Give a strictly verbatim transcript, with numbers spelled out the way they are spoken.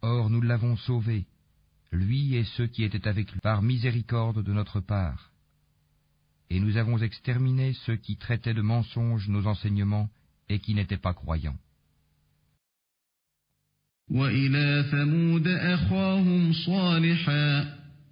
Or nous l'avons sauvé, lui et ceux qui étaient avec lui, par miséricorde de notre part. Et nous avons exterminé ceux qui traitaient de mensonges nos enseignements et qui n'étaient pas croyants. وإلى ثمود أخاهم صالحا